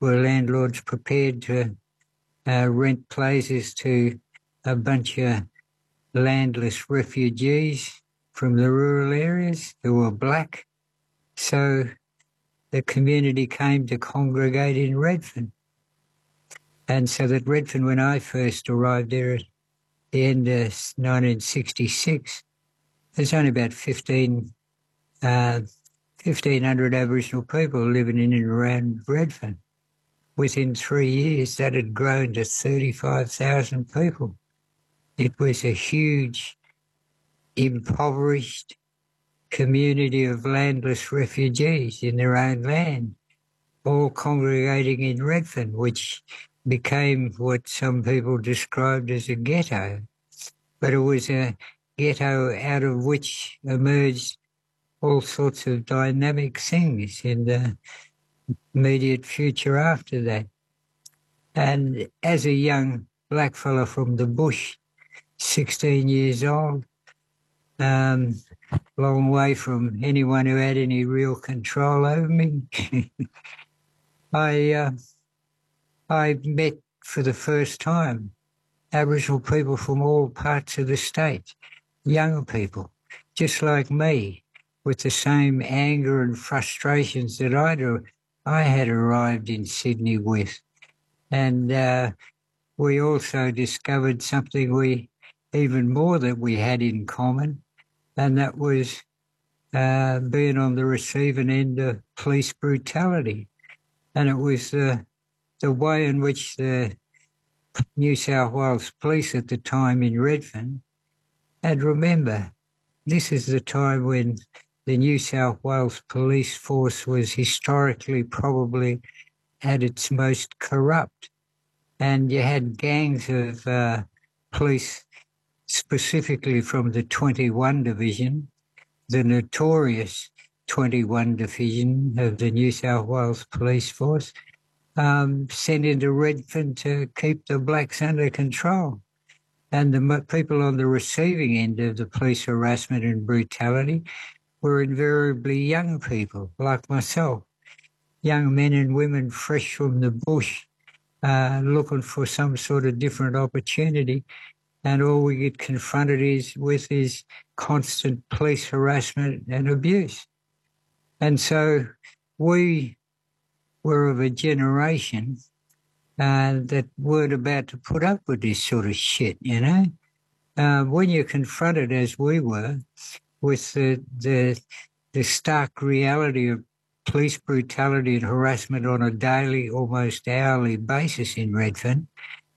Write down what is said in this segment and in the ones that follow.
were landlords prepared to rent places to a bunch of landless refugees from the rural areas who were black. So the community came to congregate in Redfern. And so that Redfern, when I first arrived there at the end of 1966, there's only about 1,500 Aboriginal people living in and around Redfern. Within 3 years, that had grown to 35,000 people. It was a huge, impoverished community of landless refugees in their own land, all congregating in Redfern, which became what some people described as a ghetto. But it was a ghetto out of which emerged all sorts of dynamic things in the immediate future after that. And as a young blackfella from the bush, 16 years old, long way from anyone who had any real control over me, I met for the first time Aboriginal people from all parts of the state, young people, just like me, with the same anger and frustrations that I had arrived in Sydney with. And we also discovered something even more that we had in common, and that was being on the receiving end of police brutality. And it was the way in which the New South Wales Police at the time in Redfern, and remember, this is the time when the New South Wales Police Force was historically probably at its most corrupt. And you had gangs of police, specifically from the 21 Division, the notorious 21 Division of the New South Wales Police Force, sent into Redfern to keep the blacks under control. And the people on the receiving end of the police harassment and brutality were invariably young people like myself, young men and women fresh from the bush, looking for some sort of different opportunity. And all we get confronted with is constant police harassment and abuse. And so we were of a generation that weren't about to put up with this sort of shit, you know. When you're confronted, as we were, with the stark reality of police brutality and harassment on a daily, almost hourly basis in Redfern,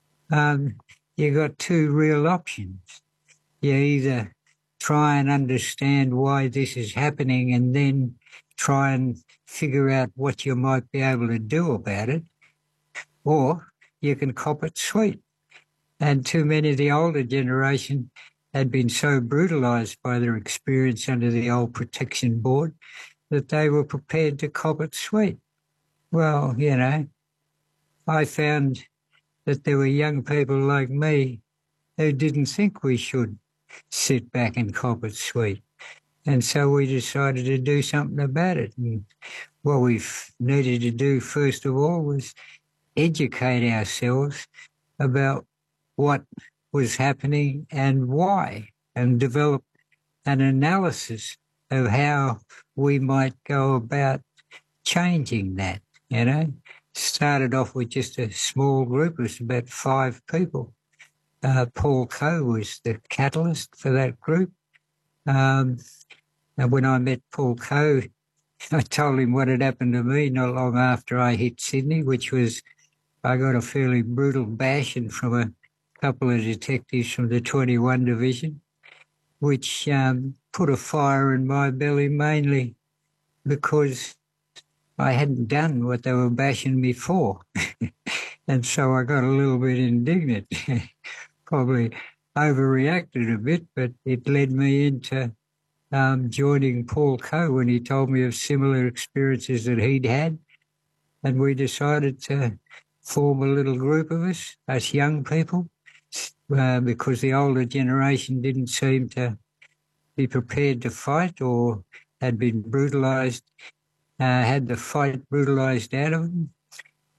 you got two real options. You either try and understand why this is happening and then try and figure out what you might be able to do about it, or you can cop it sweet. And too many of the older generation had been so brutalised by their experience under the old protection board that they were prepared to cop it sweet. Well, you know, I found that there were young people like me who didn't think we should sit back and cop it sweet. And so we decided to do something about it. And what we needed to do, first of all, was educate ourselves about what was happening and why, and develop an analysis of how we might go about changing that, you know. Started off with just a small group. It was about 5 people. Paul Coe was the catalyst for that group. And when I met Paul Coe, I told him what had happened to me not long after I hit Sydney, which was I got a fairly brutal bashing from a couple of detectives from the 21 Division, which put a fire in my belly mainly because I hadn't done what they were bashing me for. And so I got a little bit indignant, probably overreacted a bit, but it led me into joining Paul Coe when he told me of similar experiences that he'd had. And we decided to form a little group of us young people, because the older generation didn't seem to be prepared to fight or had been brutalised, had the fight brutalised out of them.